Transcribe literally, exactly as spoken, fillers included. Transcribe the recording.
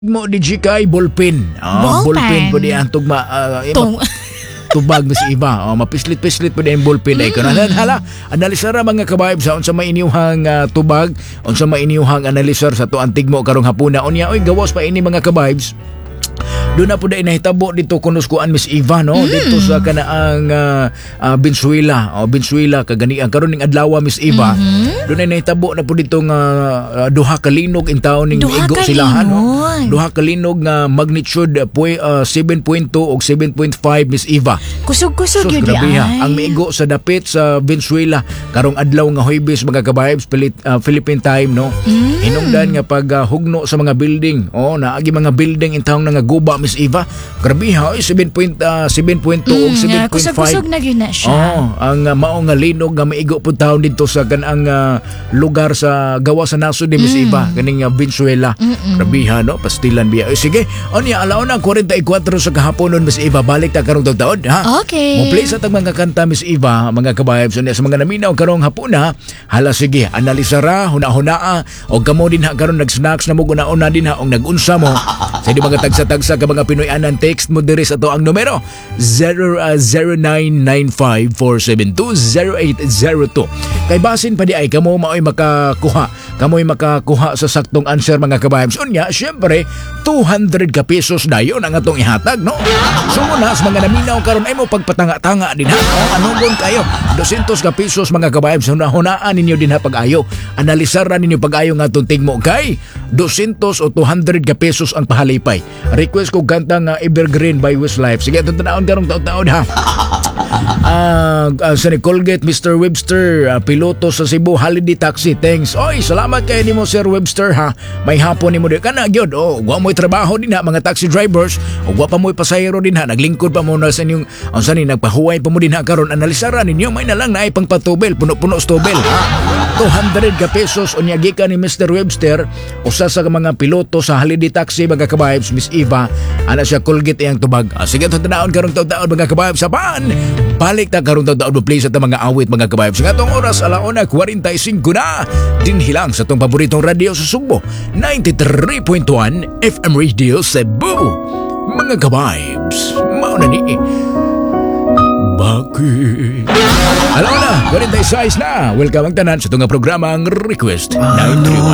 Mo di kay ballpen. Ah, ballpen po di ang tugma uh, Tung- tubag na si iba. Oh, mapislit-pislit po di ang ballpen ay mm. Kuno hala. Analisara mga kabayb sa unsa mainiyuhang uh, tubag, unsa mainiyuhang analisar sa tuang tigmo karong hapuna. Unya oy gawas pa ini mga kabaybs. Doon na po dahil nahitabo dito kunuskuan Miss Eva no mm. dito sa kanaang uh, uh, Bensuela o oh, Bensuela kaganian karon ning adlaw Miss Eva mm-hmm. doon na nahitabo na po dito nga uh, duha ka linog in taon ning igo silahan no duha ka linog nga magnitude uh, seven point two o seven point five Miss Eva kusog-kusog yun di ay ang miigo sa dapit sa Bensuela karong adlaw nga Huwebes mga kabaybs uh, Philippine time no mm. hinungdan nga pag uh, hugno sa mga building oh naagi mga building in taon nga guba Miss Eva, grabe ha, seven point two o seven point five. Kusog-kusog na yun na siya. Oh, ang uh, mao nga linog nga maigo po taon dito sa kanang uh, lugar sa gawa sa nasod ni Miss mm. Eva, kaning uh, Bensuela. Grabe ha, no? Pastilan biya. Eh, sige, onya, alaw na, forty-four sa kahapon nun, Miss Eva, balik ta karong taon, ha? Okay. Mo play sa tag mga kanta, Miss Eva, mga kabayab, so, sa mga naminaw karong hapon ha, hala sige, analisara, huna-hunaa, o kamo din ha, karon nag-snacks na mo, una-una din ha, o nag-unsa mo, sa di mga tagsa-tagsa ka mga Pinoy anan text mo diri sa to ang numero zero nine nine five four seven two zero eight zero two. Kay basin pa di ay kamo maoy makakuha kamoy makakuha sa saktong answer mga kabayams. Unya syempre two hundred ka pesos dayon ang atong ihatag no. So muna sa mga naminaw karon ay mo pagpatanga-tanga din ha. Anugon kayo two hundred ka pesos mga kabayams hunaan ninyo din ha pag-ayo. Analisaran ninyo pag-ayo nga atong tigmo kay two hundred o two hundred ka pesos ang pahalipay. Request ko kanta nga Evergreen by Westlife. Sige, itong tanaon karong taon-taon ha. Uh, uh, sa ni Colgate, Mister Webster, uh, piloto sa Cebu Holiday Taxi. Thanks. Oy, salamat kayo ni mo Sir Webster ha. May hapon ni mo din. Kana gyud. Oh, wa mo'y trabaho din ha mga taxi drivers. O wa pa mo'y pasahero din ha. Naglingkod pa mo na sa inyong ang sani nagpahuway pa mo din ha karon. Analisaran ninyo may na lang na ay pang patubel, puno-puno stubel ha. two hundred ka pesos unya gikan ni Mister Webster usa sa mga piloto sa Holiday Taxi mga kabaybs Miss Eva ana siya Colgate iyang tubag. Ah, sige tanaon karong taon-taon mga kabaybs sa pan. Balik ta karong taon-taon mo please sa mga awit mga kabaybs. Nga tong oras alauna forty-five na din hilang sa tong paboritong radio sa Sugbo ninety-three point one F M Radio Cebu. Mga kabaybs, mao na ni bakit? Alauna, forty-six na. Welcome ang tanan sa itong programang Request ninety-one.